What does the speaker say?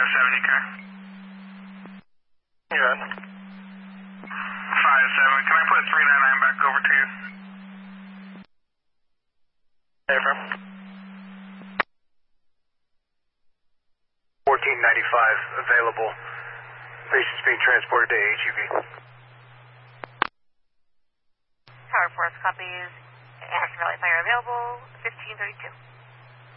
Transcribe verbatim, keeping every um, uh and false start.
five seven, you care? Good. five seven, can I put three nine nine back over to you? Affirm. fourteen ninety-five available. Patient's being transported to H E V. Tower Force copies. Anderson Valley Fire available. fifteen thirty-two.